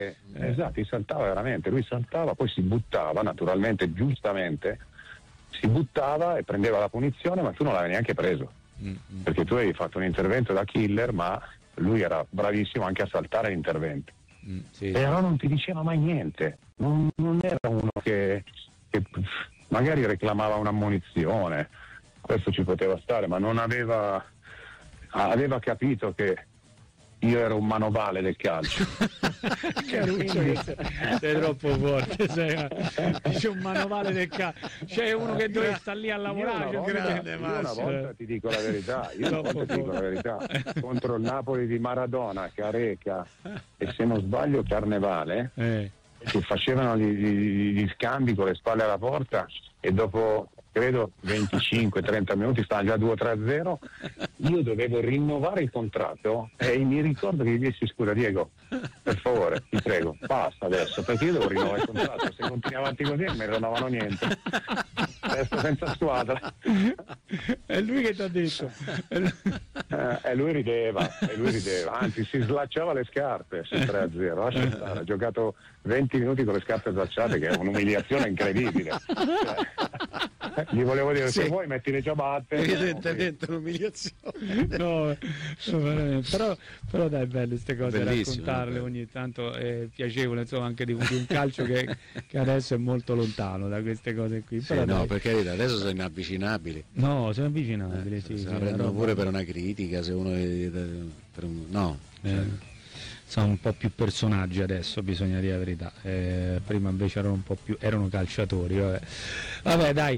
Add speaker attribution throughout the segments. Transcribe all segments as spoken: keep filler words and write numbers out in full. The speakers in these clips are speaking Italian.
Speaker 1: Eh. Esatto, saltava veramente, lui saltava, poi si buttava, naturalmente, giustamente, si buttava e prendeva la punizione, ma tu non l'avevi neanche preso, mm-hmm. perché tu avevi fatto un intervento da killer, ma lui era bravissimo anche a saltare l'intervento. Mm, sì. E allora non ti diceva mai niente, non, non era uno che, che magari reclamava un'ammonizione, questo ci poteva stare, ma non aveva, aveva capito che io ero un manovale del calcio.
Speaker 2: Caruccio, sei troppo forte, sei, dice un manovale del calcio, c'è uno che deve sta lì a lavorare.
Speaker 1: Io una, volta, io una volta ti dico la verità, io una volta ti dico la verità, contro il Napoli di Maradona, Careca e se non sbaglio Carnevale, eh. che facevano gli, gli, gli scambi con le spalle alla porta e dopo credo venticinque trenta minuti stavano già due tre a zero, io dovevo rinnovare il contratto e mi ricordo che gli dissi: scusa Diego, per favore, ti prego, basta adesso, perché io devo rinnovare il contratto, se continui avanti così non mi rinnovano niente, resto senza squadra.
Speaker 2: È lui che ti ha detto.
Speaker 1: Eh, e lui rideva, e lui rideva, anzi si slacciava le scarpe sul tre a zero, lascia stare, ha giocato venti minuti con le scarpe slacciate, che è un'umiliazione incredibile. Cioè, gli volevo dire, sì. Se vuoi metti le ciabatte.
Speaker 2: Evidentemente no, un'umiliazione. No, no, però, però dai, è bello queste cose, bellissimo, raccontarle ogni tanto è piacevole, insomma, anche di, di un calcio che, che adesso è molto lontano da queste cose qui.
Speaker 3: Sì,
Speaker 2: però
Speaker 3: no,
Speaker 2: dai.
Speaker 3: Perché adesso sono inavvicinabili.
Speaker 2: No, sono avvicinabili, eh, sì.
Speaker 3: Se
Speaker 2: sì,
Speaker 3: la prendono
Speaker 2: roba...
Speaker 3: pure per una critica, se uno è, per un, no.
Speaker 2: Eh. Sono un po' più personaggi adesso, bisogna dire la verità, eh, prima invece erano un po' più, erano calciatori, vabbè, vabbè dai,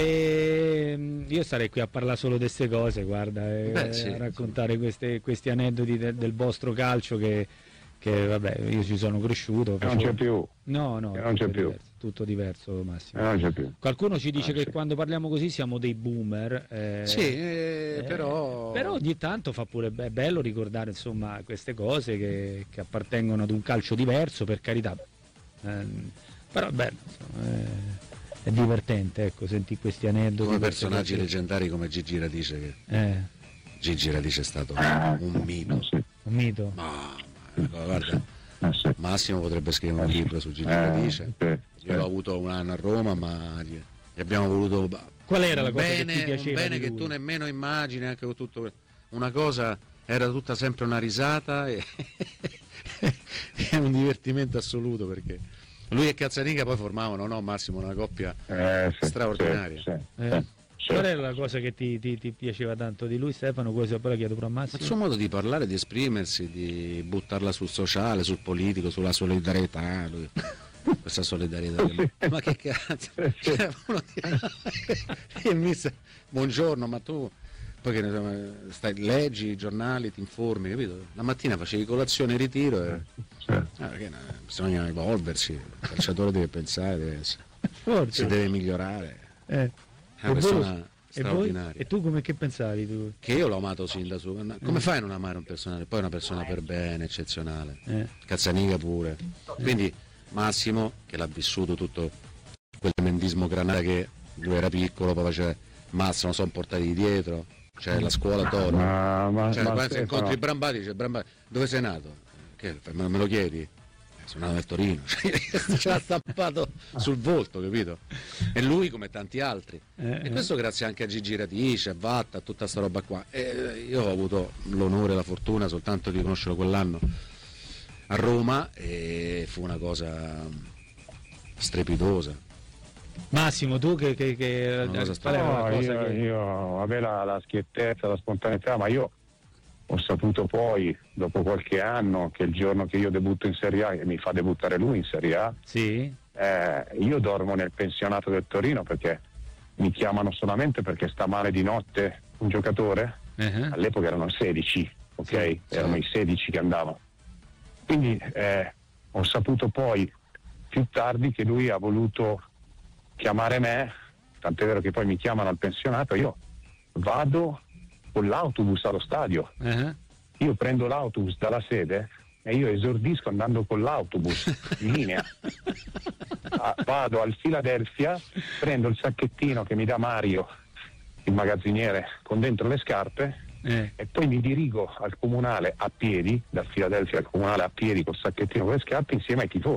Speaker 2: eh, io starei qui a parlare solo di queste cose, guarda, eh, Beh, sì, a raccontare sì. queste, questi aneddoti de, del vostro calcio che, che vabbè, io ci sono cresciuto.
Speaker 1: Facevo... Non c'è più.
Speaker 2: No, no,
Speaker 1: non c'è più.
Speaker 2: Diverso, tutto diverso, Massimo.
Speaker 1: Non c'è più.
Speaker 2: Qualcuno ci dice
Speaker 1: ah,
Speaker 2: che
Speaker 1: sì.
Speaker 2: quando parliamo così siamo dei boomer. Eh,
Speaker 3: sì, eh, eh, però...
Speaker 2: però ogni tanto fa pure è bello ricordare insomma queste cose che, che appartengono ad un calcio diverso, per carità. Eh, però è bello, insomma, è, è divertente, ecco, senti questi aneddoti.
Speaker 3: Come personaggi cose... leggendari come Gigi Radice. Che...
Speaker 2: Eh.
Speaker 3: Gigi Radice è stato un mito.
Speaker 2: Sì. Un mito?
Speaker 3: Ma, ma guarda.
Speaker 1: Eh sì.
Speaker 3: Massimo potrebbe scrivere un
Speaker 1: eh sì.
Speaker 3: libro su Gigi
Speaker 1: eh,
Speaker 3: Radice.
Speaker 1: Sì,
Speaker 3: io l'ho avuto un anno a Roma, ma gli abbiamo voluto.
Speaker 2: Qual era la cosa
Speaker 3: bene,
Speaker 2: che ti piaceva?
Speaker 3: Un bene che tu nemmeno immagini, anche con tutto. Una cosa era tutta sempre una risata e è un divertimento assoluto, perché lui e Cazzanica poi formavano, no Massimo, una coppia
Speaker 1: eh, sì,
Speaker 3: straordinaria.
Speaker 1: Sì, sì,
Speaker 2: eh.
Speaker 1: sì.
Speaker 2: Qual era la cosa che ti, ti, ti piaceva tanto di lui, Stefano? Questo poi la chiedo pure a Massimo.
Speaker 3: Il suo modo di parlare, di esprimersi, di buttarla sul sociale, sul politico, sulla solidarietà. Lui, questa solidarietà. Che... Ma che cazzo? Cioè, uno ti... il mister, buongiorno, ma tu poi che ne stai, leggi i giornali, ti informi, capito? La mattina facevi colazione e ritiro e...
Speaker 1: certo.
Speaker 3: ah, perché, no, bisogna evolversi, il calciatore deve pensare, deve essere...
Speaker 2: Forse.
Speaker 3: si deve migliorare.
Speaker 2: Eh.
Speaker 3: È una persona straordinaria.
Speaker 2: E, e tu come che pensavi tu?
Speaker 3: Che io l'ho amato sin da su. Come fai a non amare un personaggio? Poi è una persona per bene, eccezionale.
Speaker 2: Eh.
Speaker 3: Cazzanica pure. Quindi Massimo, che l'ha vissuto tutto quel mendismo granata, che lui era piccolo, poi faceva Massimo, sono portati dietro, c'è la scuola Toro.
Speaker 1: Ma, ma,
Speaker 3: cioè,
Speaker 1: ma
Speaker 3: quando
Speaker 1: Stefano...
Speaker 3: incontri Brambati, dice Brambati, dove sei nato? Che, me, me lo chiedi? Sono nato a Torino, ce l'ha stampato sul volto, capito? E lui come tanti altri.
Speaker 2: Eh,
Speaker 3: e questo grazie anche a Gigi Radice, a Vatta, a tutta sta roba qua. E io ho avuto l'onore e la fortuna soltanto di conoscerlo quell'anno a Roma e fu una cosa strepitosa.
Speaker 2: Massimo, tu che, che, che
Speaker 3: una cosa
Speaker 2: qual era la
Speaker 1: no,
Speaker 2: cosa
Speaker 1: io,
Speaker 2: che...
Speaker 1: io avevo la, la schiettezza, la spontaneità, ma io ho saputo poi, dopo qualche anno, che il giorno che io debutto in Serie A, e mi fa debuttare lui in Serie A,
Speaker 2: sì.
Speaker 1: eh, io dormo nel pensionato del Torino perché mi chiamano solamente perché sta male di notte un giocatore. Uh-huh. All'epoca erano sedici, ok? Sì, erano sì. i sedici che andavano. Quindi eh, ho saputo poi, più tardi, che lui ha voluto chiamare me, tant'è vero che poi mi chiamano al pensionato, io vado con l'autobus allo stadio. Uh-huh. Io prendo l'autobus dalla sede e io esordisco andando con l'autobus in linea. ah, vado al Philadelphia, prendo il sacchettino che mi dà Mario, il magazziniere, con dentro le scarpe,
Speaker 2: eh.
Speaker 1: e poi mi dirigo al comunale a piedi, da Filadelfia al comunale a piedi col sacchettino con le scarpe insieme ai tifosi.